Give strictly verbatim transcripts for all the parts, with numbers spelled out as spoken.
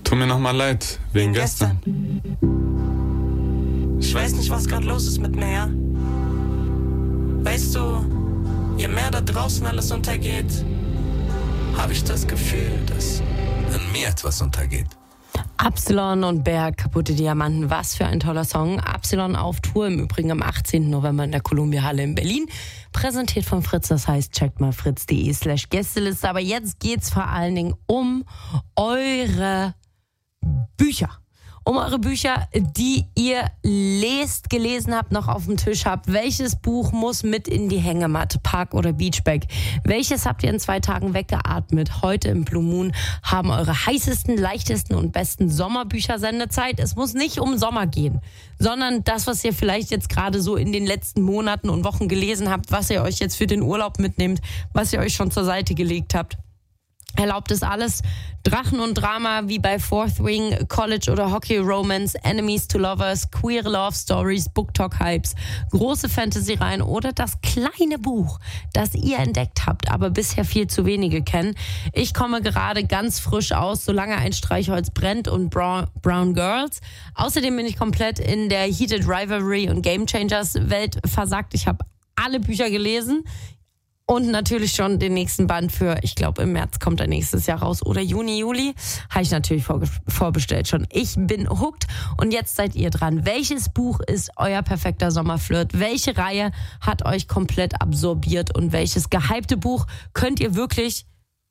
Tut mir nochmal leid, wegen gestern. Ich weiß nicht, was gerade los ist mit mir, ja? Weißt du, je mehr da draußen alles untergeht, habe ich das Gefühl, dass in mir etwas untergeht. Absilon und Berg, kaputte Diamanten, was für ein toller Song. Absilon auf Tour, im Übrigen am achtzehnten November in der Columbia Halle in Berlin. Präsentiert von Fritz, das heißt, checkt mal fritz.de slash Gästeliste. Aber jetzt geht's vor allen Dingen um eure Bücher. Um eure Bücher, die ihr lest, gelesen habt, noch auf dem Tisch habt. Welches Buch muss mit in die Hängematte, Park oder Beachbag? Welches habt ihr in zwei Tagen weggeatmet? Heute im Blue Moon haben eure heißesten, leichtesten und besten Sommerbücher Sendezeit. Es muss nicht um Sommer gehen, sondern das, was ihr vielleicht jetzt gerade so in den letzten Monaten und Wochen gelesen habt, was ihr euch jetzt für den Urlaub mitnehmt, was ihr euch schon zur Seite gelegt habt. Erlaubt es alles. Drachen und Drama wie bei Fourth Wing, College oder Hockey Romance, Enemies to Lovers, Queer Love Stories, Book Talk Hypes, große Fantasy-Reihen oder das kleine Buch, das ihr entdeckt habt, aber bisher viel zu wenige kennen. Ich komme gerade ganz frisch aus, Solange ein Streichholz brennt und Brown Girls. Außerdem bin ich komplett in der Heated Rivalry und Game Changers Welt versackt. Ich habe alle Bücher gelesen. Und natürlich schon den nächsten Band für, ich glaube im März kommt er nächstes Jahr raus oder Juni, Juli. Habe ich natürlich vorbestellt schon. Ich bin hooked und jetzt seid ihr dran. Welches Buch ist euer perfekter Sommerflirt? Welche Reihe hat euch komplett absorbiert? Und welches gehypte Buch könnt ihr wirklich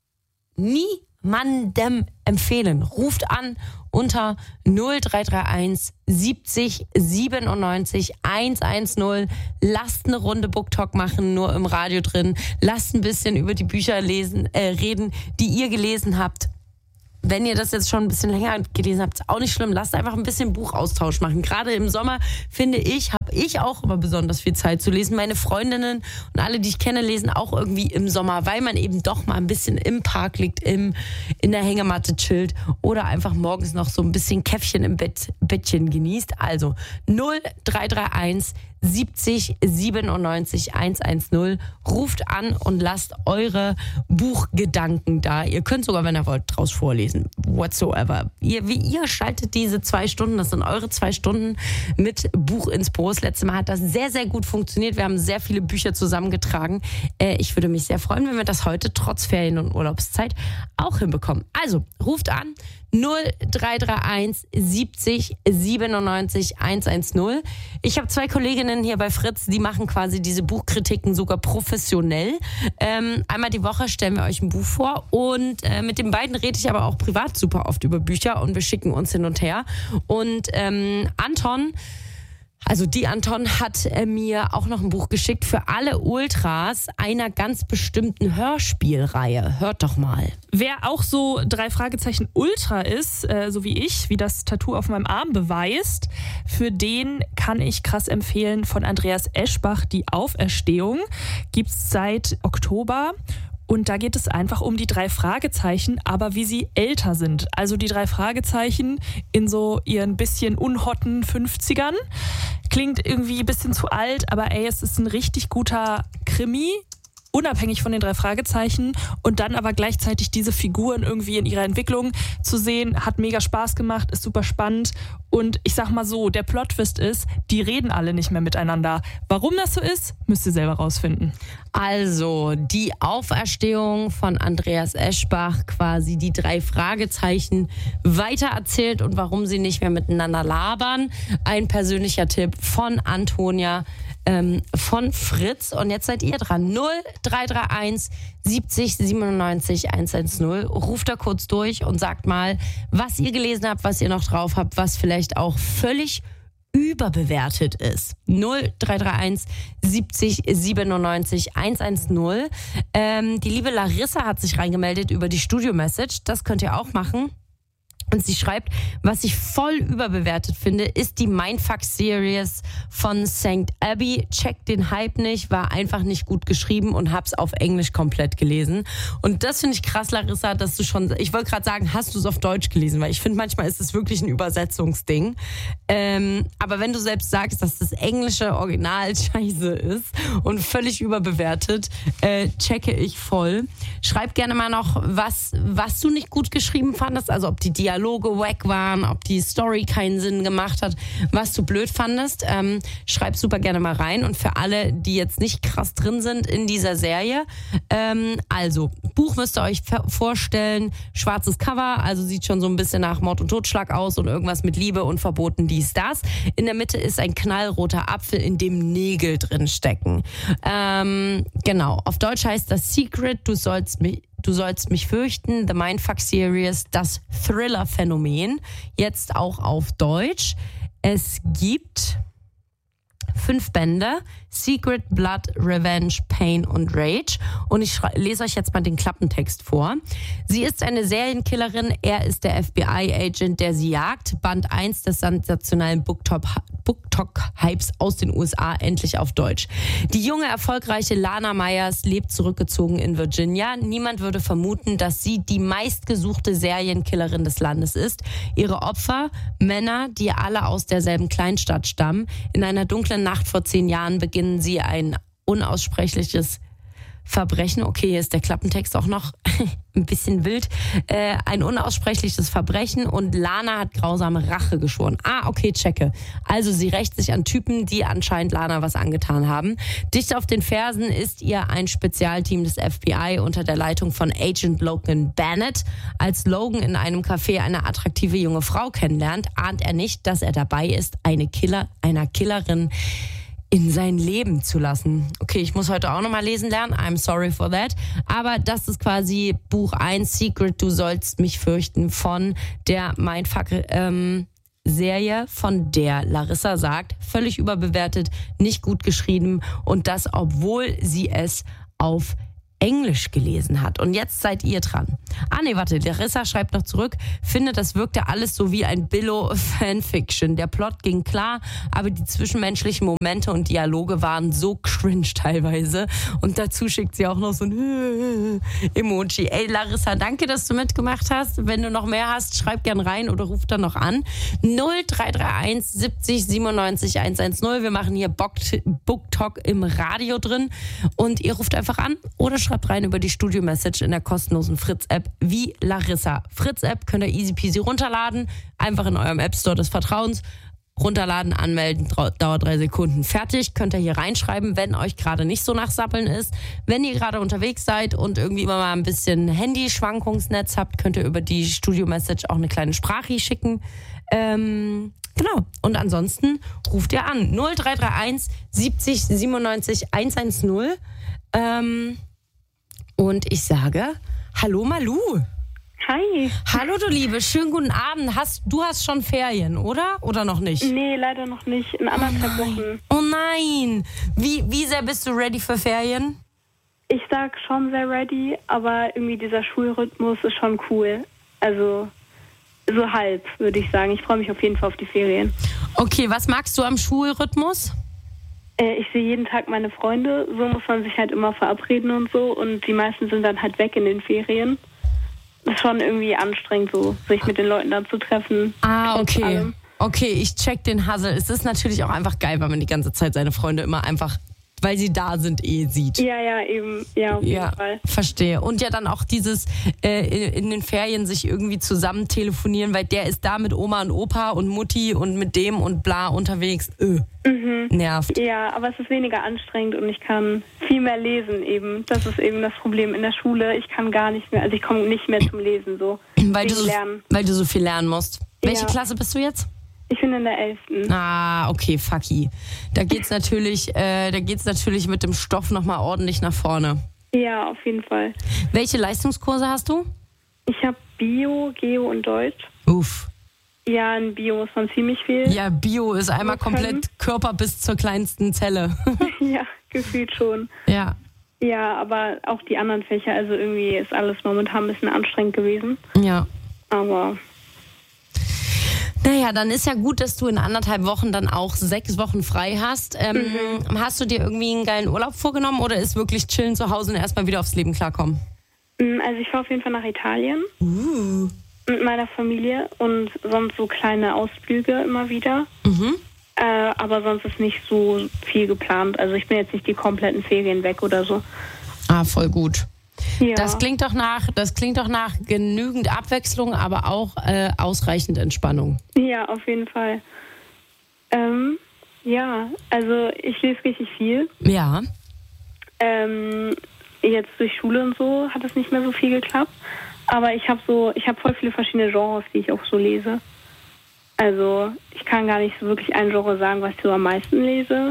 niemandem empfehlen? Ruft an unter null drei drei eins siebzig siebenundneunzig hundertzehn. Lasst eine Runde Booktalk machen, nur im Radio drin. Lasst ein bisschen über die Bücher lesen, äh, reden, die ihr gelesen habt. Wenn ihr das jetzt schon ein bisschen länger gelesen habt, ist auch nicht schlimm. Lasst einfach ein bisschen Buchaustausch machen. Gerade im Sommer, finde ich, habe ich auch immer besonders viel Zeit zu lesen. Meine Freundinnen und alle, die ich kenne, lesen auch irgendwie im Sommer, weil man eben doch mal ein bisschen im Park liegt, im, in der Hängematte chillt oder einfach morgens noch so ein bisschen Käffchen im Bett, Bettchen genießt. Also null drei drei eins siebzig siebenundneunzig hundertzehn. Ruft an und lasst eure Buchgedanken da. Ihr könnt sogar, wenn ihr wollt, draus vorlesen. Whatsoever. Ihr, wie ihr schaltet diese zwei Stunden, das sind eure zwei Stunden mit Buch ins Pro. Das letzte Mal hat das sehr, sehr gut funktioniert. Wir haben sehr viele Bücher zusammengetragen. Äh, ich würde mich sehr freuen, wenn wir das heute trotz Ferien- und Urlaubszeit auch hinbekommen. Also, ruft an. null drei drei eins siebzig siebenundneunzig hundertzehn. Ich habe zwei Kolleginnen hier bei Fritz, die machen quasi diese Buchkritiken sogar professionell. Ähm, einmal die Woche stellen wir euch ein Buch vor und äh, mit den beiden rede ich aber auch privat super oft über Bücher und wir schicken uns hin und her. Und ähm, Anton... Also die Anton hat äh, mir auch noch ein Buch geschickt für alle Ultras einer ganz bestimmten Hörspielreihe. Hört doch mal. Wer auch so drei Fragezeichen Ultra ist, äh, so wie ich, wie das Tattoo auf meinem Arm beweist, für den kann ich krass empfehlen von Andreas Eschbach Die Auferstehung. Gibt's seit Oktober. Und da geht es einfach um die drei Fragezeichen, aber wie sie älter sind. Also die drei Fragezeichen in so ihren bisschen unhotten fünfzigern. Klingt irgendwie ein bisschen zu alt, aber ey, es ist ein richtig guter Krimi. Unabhängig von den drei Fragezeichen und dann aber gleichzeitig diese Figuren irgendwie in ihrer Entwicklung zu sehen, hat mega Spaß gemacht, ist super spannend und ich sag mal so, der Plot-Twist ist, die reden alle nicht mehr miteinander. Warum das so ist, müsst ihr selber rausfinden. Also, die Auferstehung von Andreas Eschbach, quasi die drei Fragezeichen weitererzählt und warum sie nicht mehr miteinander labern. Ein persönlicher Tipp von Antonia ähm, von Fritz. Und jetzt seid ihr dran. null drei drei eins siebzig siebenundneunzig hundertzehn. Ruft da kurz durch und sagt mal, was ihr gelesen habt, was ihr noch drauf habt, was vielleicht auch völlig überbewertet ist. null drei drei eins siebzig siebenundneunzig hundertzehn. Ähm, die liebe Larissa hat sich reingemeldet über die Studio-Message. Das könnt ihr auch machen. Und sie schreibt, was ich voll überbewertet finde, ist die Mindfuck-Series von Sankt Abbey. Checkt den Hype nicht, war einfach nicht gut geschrieben und hab's auf Englisch komplett gelesen. Und das finde ich krass, Larissa, dass du schon, ich wollte gerade sagen, hast du es auf Deutsch gelesen? Weil ich finde, manchmal ist es wirklich ein Übersetzungsding. Ähm, aber wenn du selbst sagst, dass das englische Original scheiße ist und völlig überbewertet, äh, checke ich voll. Schreib gerne mal noch, was, was du nicht gut geschrieben fandest, also ob die Dialoge Dialoge wack waren, ob die Story keinen Sinn gemacht hat, was du blöd fandest. Ähm, schreib super gerne mal rein. Und für alle, die jetzt nicht krass drin sind in dieser Serie, ähm, also, Buch müsst ihr euch vorstellen, schwarzes Cover, also sieht schon so ein bisschen nach Mord und Totschlag aus und irgendwas mit Liebe und Verboten, dies, das. In der Mitte ist ein knallroter Apfel, in dem Nägel drin stecken. Ähm, genau, auf Deutsch heißt das Secret, du sollst mich, du sollst mich fürchten, The Mindfuck Series, das Thriller-Phänomen, jetzt auch auf Deutsch. Es gibt fünf Bände, Secret, Blood, Revenge, Pain und Rage. Und ich lese euch jetzt mal den Klappentext vor. Sie ist eine Serienkillerin, er ist der F B I-Agent, der sie jagt. Band eins des sensationellen BookTok-Hypes aus den U S A, endlich auf Deutsch. Die junge, erfolgreiche Lana Myers lebt zurückgezogen in Virginia. Niemand würde vermuten, dass sie die meistgesuchte Serienkillerin des Landes ist. Ihre Opfer, Männer, die alle aus derselben Kleinstadt stammen. In einer dunklen Nacht vor zehn Jahren beginnen sie ein unaussprechliches Verbrechen. Okay, hier ist der Klappentext auch noch ein bisschen wild. Äh, ein unaussprechliches Verbrechen und Lana hat grausame Rache geschworen. Ah, okay, checke. Also sie rächt sich an Typen, die anscheinend Lana was angetan haben. Dicht auf den Fersen ist ihr ein Spezialteam des F B I unter der Leitung von Agent Logan Bennett. Als Logan in einem Café eine attraktive junge Frau kennenlernt, ahnt er nicht, dass er dabei ist, eine Killer, einer Killerin in sein Leben zu lassen. Okay, ich muss heute auch nochmal lesen lernen. I'm sorry for that. Aber das ist quasi Buch eins, Secret, du sollst mich fürchten, von der Mindfuck ähm, Serie, von der Larissa sagt, völlig überbewertet, nicht gut geschrieben und das, obwohl sie es auf Englisch gelesen hat. Und jetzt seid ihr dran. Ah nee, warte, Larissa schreibt noch zurück, finde, das wirkte alles so wie ein Billo-Fanfiction. Der Plot ging klar, aber die zwischenmenschlichen Momente und Dialoge waren so cringe teilweise. Und dazu schickt sie auch noch so ein Emoji. Ey Larissa, danke, dass du mitgemacht hast. Wenn du noch mehr hast, schreib gern rein oder ruf dann noch an. null drei drei eins siebzig siebenundneunzig hundertzehn. Wir machen hier BookTok im Radio drin und ihr ruft einfach an oder schreibt rein über die Studio-Message in der kostenlosen Fritz-App wie Larissa. Fritz-App könnt ihr easy peasy runterladen, einfach in eurem App-Store des Vertrauens. Runterladen, anmelden, dauert drei Sekunden. Fertig, könnt ihr hier reinschreiben, wenn euch gerade nicht so nach Sappeln ist. Wenn ihr gerade unterwegs seid und irgendwie immer mal ein bisschen Handy-Schwankungsnetz habt, könnt ihr über die Studio-Message auch eine kleine Sprache schicken. Ähm, genau. Und ansonsten ruft ihr an. null drei drei eins siebzig siebenundneunzig hundertzehn. Ähm, und ich sage, hallo Malu. Hi. Hallo du Liebe, schönen guten Abend. Hast, du hast schon Ferien, oder? Oder noch nicht? Nee, leider noch nicht. In anderthalb oh Wochen. Oh nein. Wie, wie sehr bist du ready für Ferien? Ich sag schon sehr ready, aber irgendwie dieser Schulrhythmus ist schon cool. Also so halb, würde ich sagen. Ich freue mich auf jeden Fall auf die Ferien. Okay, was magst du am Schulrhythmus? Äh, ich sehe jeden Tag meine Freunde. So muss man sich halt immer verabreden und so. Und die meisten sind dann halt weg in den Ferien. Das ist schon irgendwie anstrengend, so sich mit den Leuten dann zu treffen. Ah, okay. Okay, ich check den Hustle. Es ist natürlich auch einfach geil, weil man die ganze Zeit seine Freunde immer einfach, weil sie da sind, eh sieht. Ja, ja, eben. Ja, auf jeden ja, Fall. Verstehe. Und ja dann auch dieses äh, in den Ferien sich irgendwie zusammen telefonieren, weil der ist da mit Oma und Opa und Mutti und mit dem und bla unterwegs. Öh. Mhm. Nervt. Ja, aber es ist weniger anstrengend und ich kann viel mehr lesen eben. Das ist eben das Problem in der Schule. Ich kann gar nicht mehr, also ich komme nicht mehr zum Lesen so. Weil du so, lernen. weil du so viel lernen musst. Welche ja. Klasse bist du jetzt? Ich bin in der elften. Ah, okay, fucky. Da geht's natürlich, äh, da geht's natürlich mit dem Stoff nochmal ordentlich nach vorne. Ja, auf jeden Fall. Welche Leistungskurse hast du? Ich habe Bio, Geo und Deutsch. Uff. Ja, in Bio muss man ziemlich viel. Ja, Bio ist einmal komplett Körper bis zur kleinsten Zelle. Ja, gefühlt schon. Ja. Ja, aber auch die anderen Fächer, also irgendwie ist alles momentan ein bisschen anstrengend gewesen. Ja. Aber... Naja, dann ist ja gut, dass du in anderthalb Wochen dann auch sechs Wochen frei hast. Ähm, mhm. Hast du dir irgendwie einen geilen Urlaub vorgenommen oder ist wirklich chillen zu Hause und erstmal wieder aufs Leben klarkommen? Also ich fahre auf jeden Fall nach Italien uh. mit meiner Familie und sonst so kleine Ausflüge immer wieder. Mhm. Äh, aber sonst ist nicht so viel geplant. Also ich bin jetzt nicht die kompletten Ferien weg oder so. Ah, voll gut. Ja. Das klingt doch nach, das klingt doch nach genügend Abwechslung, aber auch äh, ausreichend Entspannung. Ja, auf jeden Fall. Ähm, ja, also ich lese richtig viel. Ja. Ähm, jetzt durch Schule und so hat es nicht mehr so viel geklappt. Aber ich habe so, ich habe voll viele verschiedene Genres, die ich auch so lese. Also ich kann gar nicht so wirklich ein Genre sagen, was ich so am meisten lese.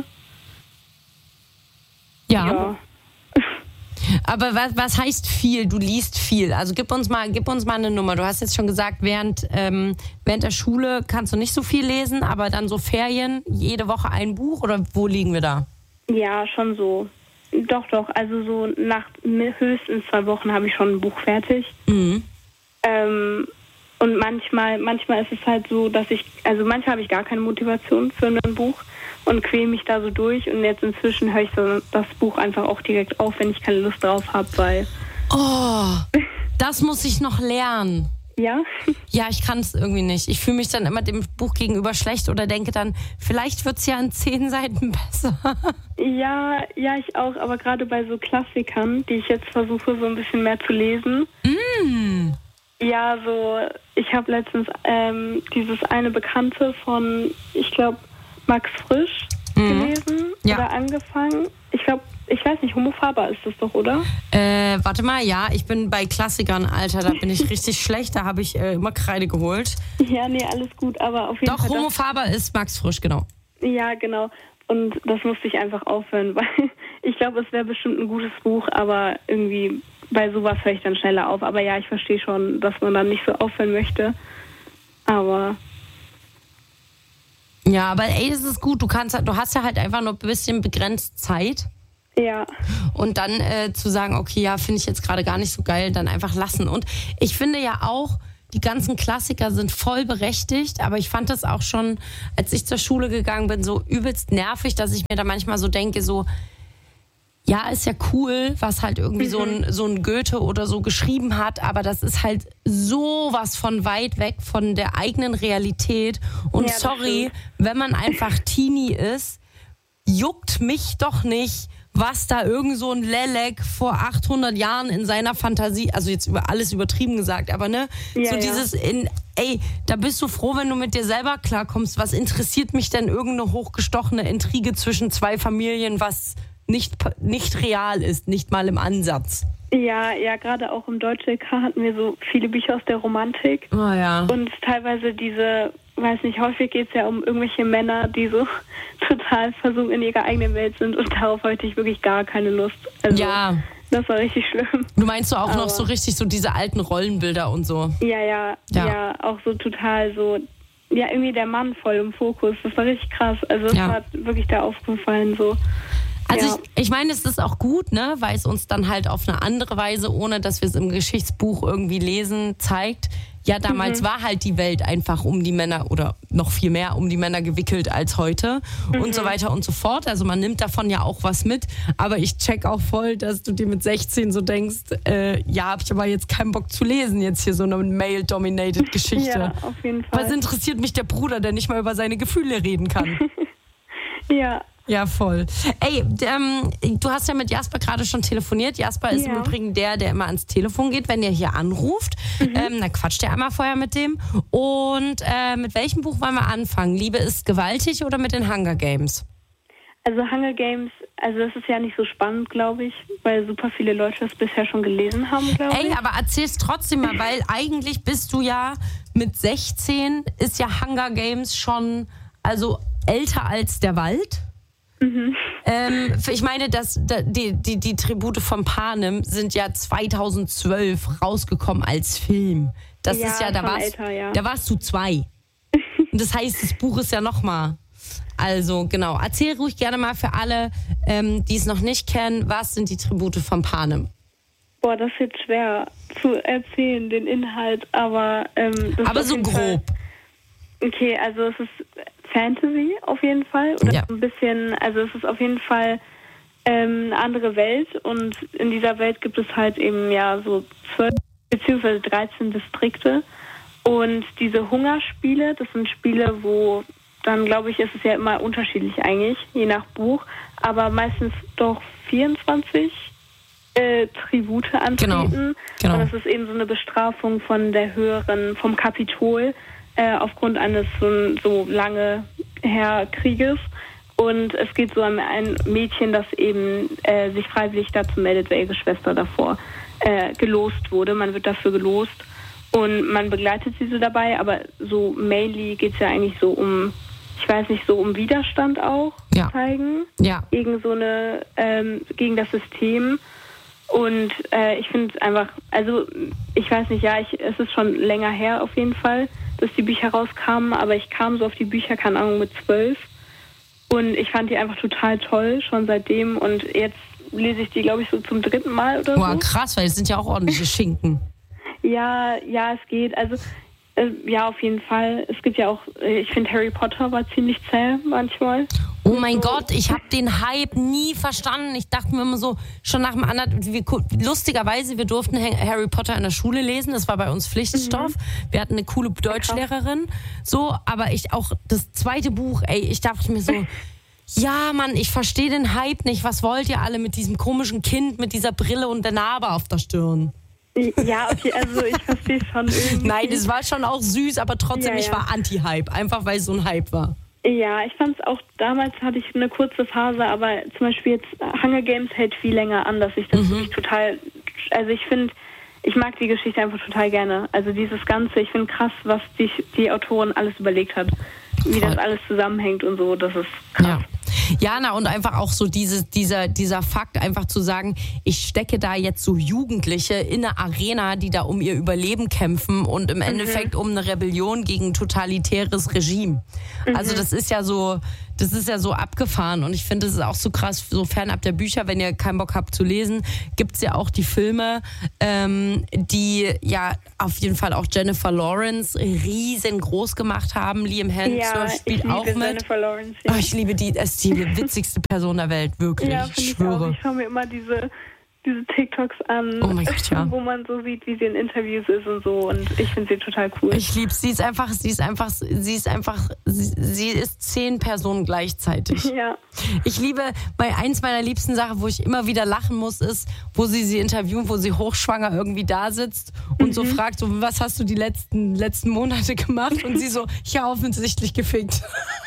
Ja. Ja. Aber was, was heißt viel? Du liest viel. Also gib uns mal, gib uns mal eine Nummer. Du hast jetzt schon gesagt, während, ähm, während der Schule kannst du nicht so viel lesen, aber dann so Ferien, jede Woche ein Buch oder wo liegen wir da? Ja, schon so. Doch, doch. Also so nach höchstens zwei Wochen habe ich schon ein Buch fertig. Mhm. Ähm, und manchmal, manchmal ist es halt so, dass ich, also manchmal habe ich gar keine Motivation für ein Buch und quäle mich da so durch. Und jetzt inzwischen höre ich so das Buch einfach auch direkt auf, wenn ich keine Lust drauf habe, weil... Oh, das muss ich noch lernen. Ja? Ja, ich kann es irgendwie nicht. Ich fühle mich dann immer dem Buch gegenüber schlecht oder denke dann, vielleicht wird es ja in zehn Seiten besser. Ja, ja, ich auch. Aber gerade bei so Klassikern, die ich jetzt versuche, so ein bisschen mehr zu lesen. Mm. Ja, so, ich habe letztens ähm, dieses eine Bekannte von, ich glaube, Max Frisch Mhm. gelesen Ja. oder angefangen. Ich glaube, ich weiß nicht, Homo Faber ist das doch, oder? Äh, warte mal, ja, ich bin bei Klassikern, Alter, da bin ich richtig schlecht, da habe ich äh, immer Kreide geholt. Ja, nee, alles gut, aber auf jeden Doch, Fall... Homo Faber ist Max Frisch, genau. Das, ja, genau. Und das musste ich einfach aufhören, weil ich glaube, es wäre bestimmt ein gutes Buch, aber irgendwie bei sowas höre ich dann schneller auf. Aber ja, ich verstehe schon, dass man dann nicht so aufhören möchte. Aber... Ja, aber ey, das ist gut, du kannst, du hast ja halt einfach nur ein bisschen begrenzt Zeit. Ja. Und dann äh, zu sagen, okay, ja, finde ich jetzt gerade gar nicht so geil, dann einfach lassen. Und ich finde ja auch, die ganzen Klassiker sind voll berechtigt, aber ich fand das auch schon, als ich zur Schule gegangen bin, so übelst nervig, dass ich mir da manchmal so denke, so, ja, ist ja cool, was halt irgendwie mhm. so ein, so ein Goethe oder so geschrieben hat, aber das ist halt sowas von weit weg von der eigenen Realität. Und ja, sorry, wenn man einfach Teenie ist, juckt mich doch nicht, was da irgend so ein Lelek vor achthundert Jahren in seiner Fantasie, also jetzt über alles übertrieben gesagt, aber ne, ja, so ja. dieses, in, ey, da bist du froh, wenn du mit dir selber klarkommst. Was interessiert mich denn irgendeine hochgestochene Intrige zwischen zwei Familien, was nicht, nicht real ist, nicht mal im Ansatz? Ja, ja, gerade auch im Deutsch-L K hatten wir so viele Bücher aus der Romantik. Oh ja. Und teilweise diese, weiß nicht, häufig geht es ja um irgendwelche Männer, die so total versunken in ihrer eigenen Welt sind und darauf hatte ich wirklich gar keine Lust. Also, ja. Das war richtig schlimm. Du meinst so auch Aber noch so richtig so diese alten Rollenbilder und so? Ja, ja, Ja. ja, auch so total so, ja, irgendwie der Mann voll im Fokus. Das war richtig krass. Also es Ja. hat wirklich da aufgefallen so. Also Ja. ich, ich meine, es ist auch gut, ne, weil es uns dann halt auf eine andere Weise, ohne dass wir es im Geschichtsbuch irgendwie lesen, zeigt. Ja, damals Mhm. war halt die Welt einfach um die Männer oder noch viel mehr um die Männer gewickelt als heute Mhm. und so weiter und so fort. Also man nimmt davon ja auch was mit. Aber ich check auch voll, dass du dir mit sechzehn so denkst, äh, ja, hab ich aber jetzt keinen Bock zu lesen, jetzt hier so eine male-dominated Geschichte. Ja, auf jeden Fall. Was interessiert mich der Bruder, der nicht mal über seine Gefühle reden kann? Ja. Ja, voll. Ey, ähm, du hast ja mit Jasper gerade schon telefoniert. Jasper ist Ja. im Übrigen der, der immer ans Telefon geht, wenn der hier anruft. Mhm. Ähm, dann quatscht er einmal vorher mit dem. Und äh, mit welchem Buch wollen wir anfangen? Liebe ist gewaltig oder mit den Hunger Games? Also Hunger Games, also das ist ja nicht so spannend, glaube ich, weil super viele Leute das bisher schon gelesen haben, glaube ich. Ey, aber erzähl's trotzdem mal, weil eigentlich bist du ja mit sechzehn, ist ja Hunger Games schon also älter als der Wald. Mhm. Ähm, ich meine, dass die, die, die Tribute von Panem sind ja zweitausendzwölf rausgekommen als Film. Das Ja, ist ja, da schon warst, älter, ja. da warst du zwei. Und das heißt, das Buch ist ja nochmal. Also genau, erzähl ruhig gerne mal für alle, ähm, die es noch nicht kennen, was sind die Tribute von Panem? Boah, das ist jetzt schwer zu erzählen, den Inhalt, aber... Ähm, das Aber ist so auf jeden Fall- grob. Okay, also es ist Fantasy auf jeden Fall. Oder Ja. ein bisschen, also es ist auf jeden Fall ähm, eine andere Welt und in dieser Welt gibt es halt eben ja so zwölf beziehungsweise dreizehn Distrikte und diese Hungerspiele, das sind Spiele, wo dann glaube ich, ist es ja immer unterschiedlich eigentlich, je nach Buch, aber meistens doch vierundzwanzig äh, Tribute antreten. Genau. Genau. Und das ist eben so eine Bestrafung von der höheren, vom Kapitol äh, aufgrund eines so, so lange her Krieges. Und es geht so um ein Mädchen, das eben äh, sich freiwillig dazu meldet, weil ihre Schwester davor äh, gelost wurde. Man wird dafür gelost und man begleitet sie so dabei. Aber so mainly geht es ja eigentlich so um, ich weiß nicht, so um Widerstand auch ja. zeigen ja. gegen so eine, ähm, gegen das System. Und äh, ich finde es einfach, also ich weiß nicht, ja, ich, es ist schon länger her auf jeden Fall, dass die Bücher rauskamen, aber ich kam so auf die Bücher, keine Ahnung, mit zwölf. Und ich fand die einfach total toll, schon seitdem. Und jetzt lese ich die, glaube ich, so zum dritten Mal oder Boah, so. krass, weil es sind ja auch ordentliche Schinken. Ja, ja, es geht. Also, äh, ja, auf jeden Fall. Es gibt ja auch, äh, ich finde Harry Potter war ziemlich zäh manchmal. Oh mein so. Gott, ich habe den Hype nie verstanden. Ich dachte mir immer so, schon nach dem anderen, wir, lustigerweise, wir durften Harry Potter in der Schule lesen, das war bei uns Pflichtstoff. Mhm. Wir hatten eine coole Deutschlehrerin, so, aber ich auch, das zweite Buch, ey, ich dachte mir so, ja Mann, ich verstehe den Hype nicht, was wollt ihr alle mit diesem komischen Kind, mit dieser Brille und der Narbe auf der Stirn? Ja, okay, also ich verstehe es schon irgendwie. Nein, es war schon auch süß, aber trotzdem, ja, ja. ich war Anti-Hype, einfach weil es so ein Hype war. Ja, ich fand es auch, damals hatte ich eine kurze Phase, aber zum Beispiel jetzt Hunger Games hält viel länger an, dass ich das mhm. wirklich total, also ich finde, ich mag die Geschichte einfach total gerne. Also dieses Ganze, ich finde krass, was die, die Autorin alles überlegt hat, wie Voll. Das alles zusammenhängt und so, das ist krass. Ja. Ja, na, und einfach auch so dieses, dieser, dieser Fakt, einfach zu sagen, ich stecke da jetzt so Jugendliche in eine Arena, die da um ihr Überleben kämpfen und im mhm. Endeffekt um eine Rebellion gegen totalitäres Regime. Mhm. Also das ist ja so, das ist ja so abgefahren und ich finde, das ist auch so krass, so fernab der Bücher, wenn ihr keinen Bock habt zu lesen, gibt's ja auch die Filme, ähm, die ja auf jeden Fall auch Jennifer Lawrence riesengroß gemacht haben. Liam Hemsworth ja, spielt auch mit. Jennifer Lawrence, ja. Oh, ich liebe die, es ist die witzigste Person der Welt, wirklich, ja, ich schwöre. Ich, ich schaue mir immer diese, diese TikToks an, oh mein Gott, ja. wo man so sieht, wie sie in Interviews ist und so und ich finde sie total cool. Ich liebe sie, ist einfach, sie ist einfach, sie ist einfach, sie, sie ist zehn Personen gleichzeitig. Ja. Ich liebe, bei eins meiner liebsten Sachen, wo ich immer wieder lachen muss, ist, wo sie sie interviewen, wo sie hochschwanger irgendwie da sitzt und mhm. so fragt, so, was hast du die letzten, letzten Monate gemacht? Und sie so, ja, offensichtlich gefickt.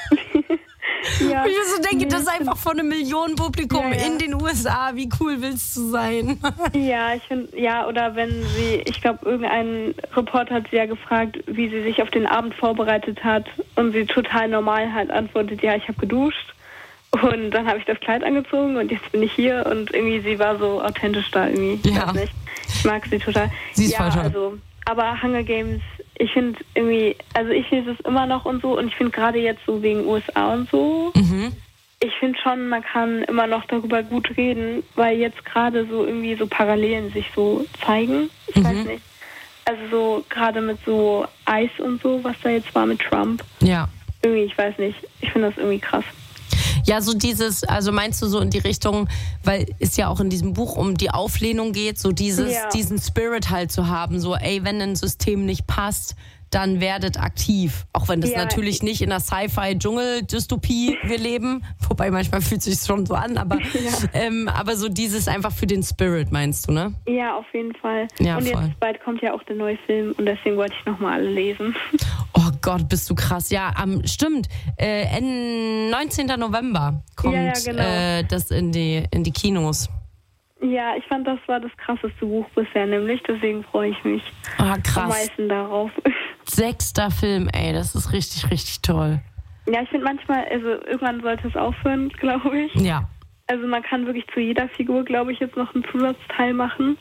Ja. Und ich so denke, das ist einfach von einem Millionenpublikum ja, ja. in den U S A. Wie cool willst du sein? Ja, ich finde, ja, oder wenn sie, ich glaube, irgendein Reporter hat sie ja gefragt, wie sie sich auf den Abend vorbereitet hat und sie total normal halt antwortet, ja, ich habe geduscht und dann habe ich das Kleid angezogen und jetzt bin ich hier und irgendwie sie war so authentisch da irgendwie. Ich ja. weiß nicht. Ich mag sie total. Sie ist ja, voll toll. Also, aber Hunger Games, ich finde irgendwie, also ich lese es immer noch und so und ich finde gerade jetzt so wegen U S A und so, mhm. ich finde schon, man kann immer noch darüber gut reden, weil jetzt gerade so irgendwie so Parallelen sich so zeigen. Ich mhm. weiß nicht. Also so gerade mit so Eis und so, was da jetzt war mit Trump. Ja. Irgendwie, ich weiß nicht. Ich finde das irgendwie krass. Ja, so dieses, also meinst du so in die Richtung, weil es ja auch in diesem Buch um die Auflehnung geht, so dieses, ja. diesen Spirit halt zu haben, so ey, wenn ein System nicht passt, dann werdet aktiv. Auch wenn das ja. natürlich nicht in einer Sci-Fi-Dschungel-Dystopie wir leben, wobei manchmal fühlt es sich schon so an, aber, ja. ähm, aber so dieses einfach für den Spirit, meinst du, ne? Ja, auf jeden Fall. Ja, und voll. Jetzt bald kommt ja auch der neue Film und deswegen wollte ich nochmal alle lesen. Oh Gott, bist du krass. Ja, um, stimmt. Äh, neunzehnten November kommt ja, ja, genau. äh, das in die, in die Kinos. Ja, ich fand, das war das krasseste Buch bisher, nämlich. Deswegen freue ich mich ah, krass. am meisten darauf. Sechster Film, ey, das ist richtig, richtig toll. Ja, ich finde manchmal, also irgendwann sollte es aufhören, glaube ich. Ja. Also man kann wirklich zu jeder Figur, glaube ich, jetzt noch einen Zusatzteil machen.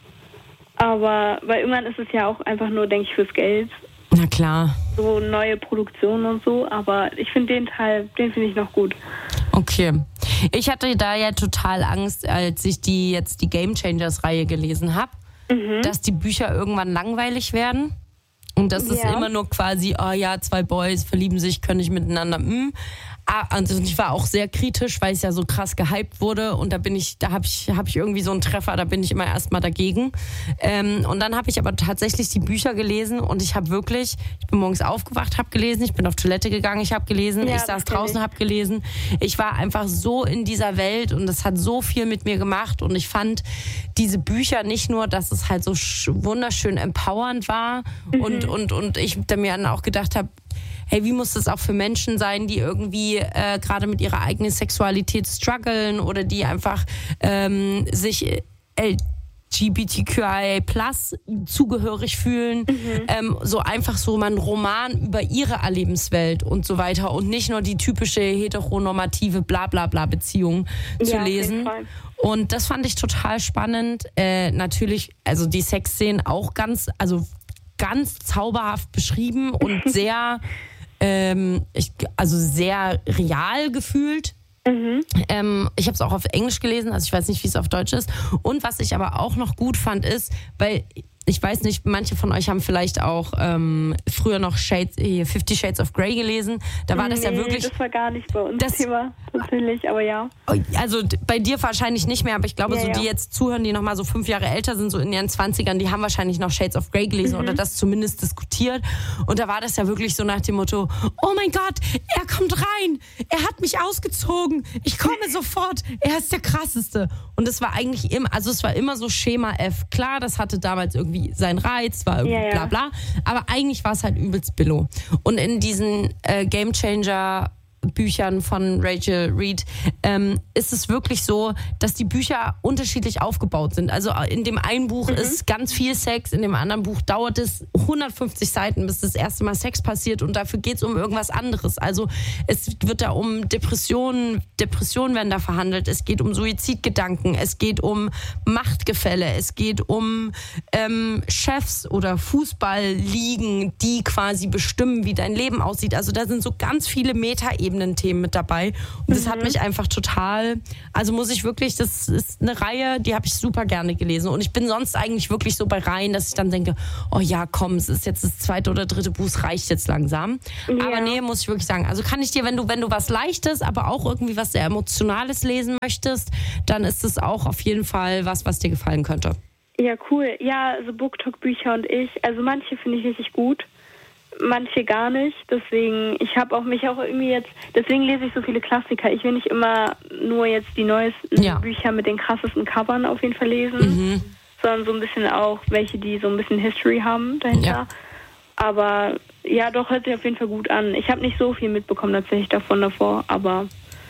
Aber, weil irgendwann ist es ja auch einfach nur, denke ich, fürs Geld. Na klar. So neue Produktionen und so, aber ich finde den Teil, den finde ich noch gut. Okay. Ich hatte da ja total Angst, als ich die jetzt die Game Changers-Reihe gelesen habe, mhm. dass die Bücher irgendwann langweilig werden. Und das ist ja. immer nur quasi, oh ja, zwei Boys verlieben sich, können nicht miteinander. Mm. also ich war auch sehr kritisch, weil es ja so krass gehypt wurde und da bin ich, da habe ich, habe ich irgendwie so einen Treffer, da bin ich immer erstmal dagegen. Ähm, und dann habe ich aber tatsächlich die Bücher gelesen und ich habe wirklich, ich bin morgens aufgewacht, habe gelesen, ich bin auf Toilette gegangen, ich habe gelesen, Ja, ich saß das kenn draußen, ich. habe gelesen. Ich war einfach so in dieser Welt und das hat so viel mit mir gemacht und ich fand diese Bücher nicht nur, dass es halt so sch- wunderschön empowernd war Mhm. und, und, und ich da mir dann auch gedacht habe, hey, wie muss das auch für Menschen sein, die irgendwie äh, gerade mit ihrer eigenen Sexualität strugglen oder die einfach ähm, sich L G B T Q I A plus zugehörig fühlen. Mhm. Ähm, so einfach so mal einen Roman über ihre Erlebenswelt und so weiter und nicht nur die typische heteronormative Bla-Bla-Bla-Beziehung zu Ja, auf jeden lesen. Fall. Und das fand ich total spannend. Äh, natürlich, also die Sexszenen auch ganz, also ganz zauberhaft beschrieben und sehr, ähm, ich, also sehr real gefühlt. Mhm. Ähm, ich habe es auch auf Englisch gelesen, also ich weiß nicht, wie es auf Deutsch ist. Und was ich aber auch noch gut fand, ist, weil ich weiß nicht, manche von euch haben vielleicht auch ähm, früher noch Shades, äh, Fifty Shades of Grey gelesen. Da war das nee, ja wirklich... das war gar nicht bei uns das Thema, tatsächlich, aber ja. Also bei dir wahrscheinlich nicht mehr, aber ich glaube, Ja, so ja. die jetzt zuhören, die noch mal so fünf Jahre älter sind, so in ihren Zwanzigern, die haben wahrscheinlich noch Shades of Grey gelesen Mhm. oder das zumindest diskutiert. Und da war das ja wirklich so nach dem Motto, oh mein Gott, er kommt rein, er hat mich ausgezogen, ich komme sofort, er ist der Krasseste. Und es war eigentlich immer, also es war immer so Schema F. Klar, das hatte damals irgendwie seinen Reiz, war irgendwie Ja, ja. bla bla, aber eigentlich war es halt übelst Billo. Und in diesen äh, Game Changer Büchern von Rachel Reed ähm, ist es wirklich so, dass die Bücher unterschiedlich aufgebaut sind. Also in dem einen Buch Mhm. ist ganz viel Sex, in dem anderen Buch dauert es hundertfünfzig Seiten, bis das erste Mal Sex passiert und dafür geht es um irgendwas anderes. Also es wird da um Depressionen, Depressionen werden da verhandelt, es geht um Suizidgedanken, es geht um Machtgefälle, es geht um ähm, Chefs oder Fußballligen, die quasi bestimmen, wie dein Leben aussieht. Also da sind so ganz viele Metaebenen-Themen mit dabei. Und das hat mich einfach total, also muss ich wirklich, das ist eine Reihe, die habe ich super gerne gelesen. Und ich bin sonst eigentlich wirklich so bei Reihen, dass ich dann denke, oh ja, komm, es ist jetzt das zweite oder dritte Buch, es reicht jetzt langsam. Ja. Aber nee, muss ich wirklich sagen. Also kann ich dir, wenn du, wenn du was Leichtes, aber auch irgendwie was sehr Emotionales lesen möchtest, dann ist es auch auf jeden Fall was, was dir gefallen könnte. Ja, cool. Ja, also BookTok-Bücher und ich, also manche finde ich richtig gut, manche gar nicht. Deswegen, ich habe auch mich auch irgendwie jetzt, deswegen lese ich so viele Klassiker. Ich will nicht immer nur jetzt die neuesten Ja. Bücher mit den krassesten Covern auf jeden Fall lesen, Mhm. sondern so ein bisschen auch welche, die so ein bisschen History haben dahinter. Ja. Aber ja, doch, hört sich auf jeden Fall gut an. Ich habe nicht so viel mitbekommen tatsächlich davon davor, aber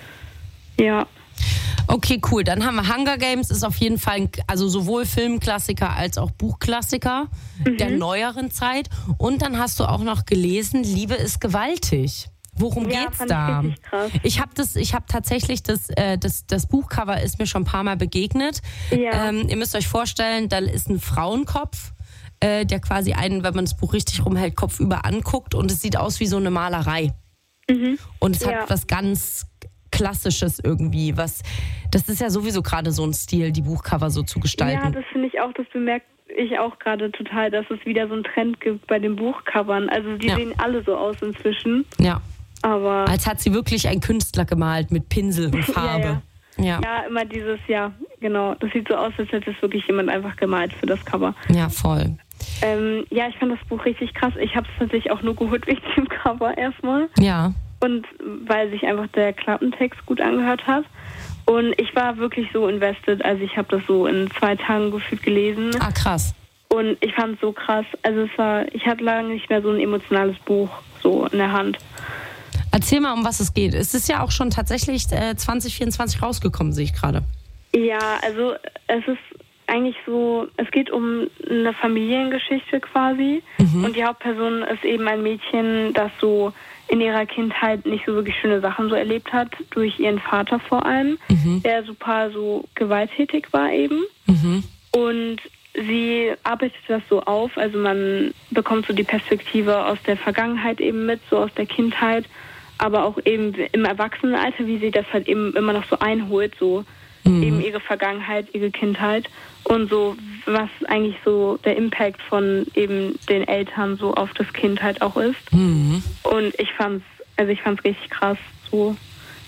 ja. Okay, cool. Dann haben wir Hunger Games, ist auf jeden Fall ein, also sowohl Filmklassiker als auch Buchklassiker der neueren Zeit. Und dann hast du auch noch gelesen, Liebe ist gewaltig. Worum Ja, geht's fand ich da? richtig krass. Ich habe das, ich habe tatsächlich das, äh, das, das Buchcover ist mir schon ein paar Mal begegnet. Ja. Ähm, ihr müsst euch vorstellen, da ist ein Frauenkopf, äh, der quasi einen, wenn man das Buch richtig rumhält, kopfüber anguckt und es sieht aus wie so eine Malerei. Und es Ja. hat was ganz Klassisches irgendwie, was, das ist ja sowieso gerade so ein Stil, die Buchcover so zu gestalten. Ja, das finde ich auch, das bemerke ich auch gerade total, dass es wieder so einen Trend gibt bei den Buchcovern. Also die Ja. sehen alle so aus inzwischen, Ja, aber als hat sie wirklich ein Künstler gemalt mit Pinsel und Farbe. Ja, ja, immer dieses, ja, genau. Das sieht so aus, als hätte es wirklich jemand einfach gemalt für das Cover. ja, voll. Ähm, ja, ich fand das Buch richtig krass. Ich habe es tatsächlich auch nur geholt wegen dem Cover erstmal. Ja, Und weil sich einfach der Klappentext gut angehört hat. Und ich war wirklich so invested. Also ich habe das so in zwei Tagen gefühlt gelesen. ah krass. Und ich fand es so krass. Also es war, ich hatte lange nicht mehr so ein emotionales Buch so in der Hand. Erzähl mal, um was es geht. Es ist ja auch schon tatsächlich äh, zwanzig vierundzwanzig rausgekommen, sehe ich gerade. Ja, also es ist eigentlich so, es geht um eine Familiengeschichte quasi. Und die Hauptperson ist eben ein Mädchen, das so in ihrer Kindheit nicht so wirklich schöne Sachen so erlebt hat, durch ihren Vater vor allem, der super so gewalttätig war eben. Mhm. Und sie arbeitet das so auf, also man bekommt so die Perspektive aus der Vergangenheit eben mit, so aus der Kindheit, aber auch eben im Erwachsenenalter, wie sie das halt eben immer noch so einholt, so Mhm. eben ihre Vergangenheit, ihre Kindheit und so, was eigentlich so der Impact von eben den Eltern so auf das Kind halt auch ist. Mhm. Und ich fand's, also ich fand's richtig krass, so.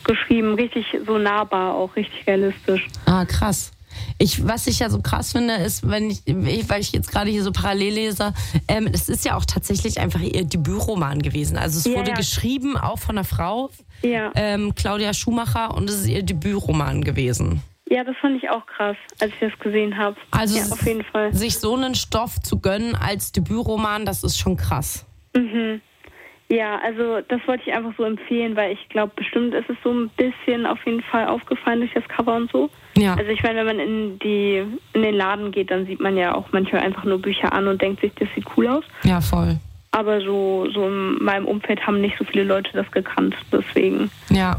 geschrieben, richtig so nahbar, auch richtig realistisch. Ah, krass. Ich, was ich ja so krass finde, ist, wenn ich, weil ich jetzt gerade hier so parallel lese, ähm, es ist ja auch tatsächlich einfach ihr Debütroman gewesen. Also es Ja, wurde ja. geschrieben, auch von einer Frau, Ja. ähm, Claudia Schumacher, und es ist ihr Debütroman gewesen. Ja, das fand ich auch krass, als ich das gesehen habe. Also ja, es- auf jeden Fall. Sich so einen Stoff zu gönnen als Debütroman, das ist schon krass. Mhm. Ja, also das wollte ich einfach so empfehlen, weil ich glaube, bestimmt ist es so ein bisschen auf jeden Fall aufgefallen durch das Cover und so. Ja. Also ich meine, wenn man in die in den Laden geht, dann sieht man ja auch manchmal einfach nur Bücher an und denkt sich, das sieht cool aus. Ja, voll. Aber so, so in meinem Umfeld haben nicht so viele Leute das gekannt, deswegen. Ja.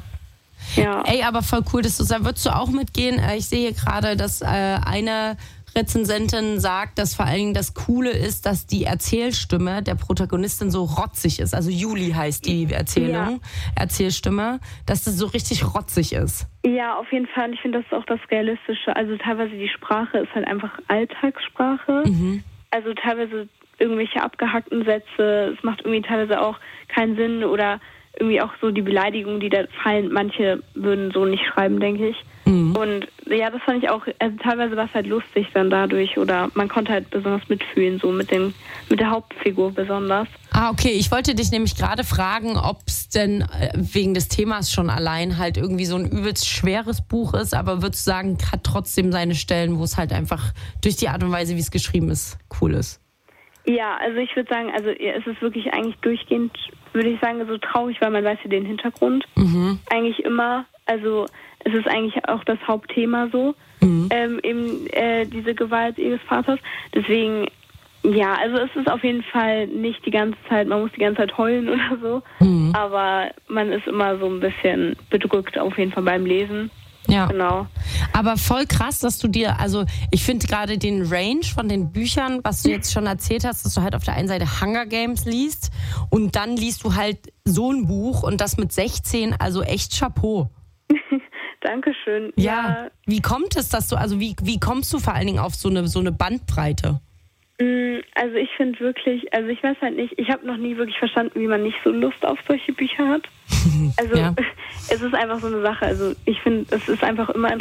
Ja. Ey, aber voll cool, dass du sagst, würdest du auch mitgehen? Äh, Ich sehe hier gerade, dass äh, eine Rezensentin sagt, dass vor allen Dingen das Coole ist, dass die Erzählstimme der Protagonistin so rotzig ist. Also Juli heißt die Erzählung, Erzählstimme, dass das so richtig rotzig ist. Ja, auf jeden Fall. Ich finde, das ist auch das Realistische. Also teilweise die Sprache ist halt einfach Alltagssprache. Mhm. Also teilweise irgendwelche abgehackten Sätze. Es macht irgendwie teilweise auch keinen Sinn oder irgendwie auch so die Beleidigungen, die da fallen. Manche würden so nicht schreiben, denke ich. Mhm. Und ja, das fand ich auch, also teilweise war es halt lustig dann dadurch oder man konnte halt besonders mitfühlen, so mit dem, mit der Hauptfigur besonders. Ah, okay. Ich wollte dich nämlich gerade fragen, ob es denn äh, wegen des Themas schon allein halt irgendwie so ein übelst schweres Buch ist, aber würdest du sagen, hat trotzdem seine Stellen, wo es halt einfach durch die Art und Weise, wie es geschrieben ist, cool ist? Ja, also ich würde sagen, also ja, es ist wirklich eigentlich durchgehend, würde ich sagen, so traurig, weil man weiß ja den Hintergrund. Mhm. Eigentlich immer, also es ist eigentlich auch das Hauptthema so, Mhm. ähm, eben äh, diese Gewalt ihres Vaters. Deswegen, ja, also es ist auf jeden Fall nicht die ganze Zeit, man muss die ganze Zeit heulen oder so, Mhm. aber man ist immer so ein bisschen bedrückt auf jeden Fall beim Lesen. Ja. Genau. Aber voll krass, dass du dir, also ich finde gerade den Range von den Büchern, was du jetzt schon erzählt hast, dass du halt auf der einen Seite Hunger Games liest und dann liest du halt so ein Buch und das mit sechzehn, also echt Chapeau. Dankeschön. Ja. Wie kommt es, dass du, also wie, wie kommst du vor allen Dingen auf so eine, so eine Bandbreite? Mm, Also ich finde wirklich, also ich weiß halt nicht, ich habe noch nie wirklich verstanden, wie man nicht so Lust auf solche Bücher hat. Also Ja. es ist einfach so eine Sache, also ich finde, es ist einfach immer interessant.